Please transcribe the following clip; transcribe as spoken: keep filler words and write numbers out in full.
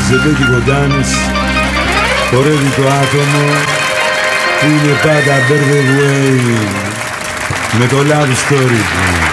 εδώ και κοντάνες χορεύει το άτομο που είναι πάντα birthday way με το love story του.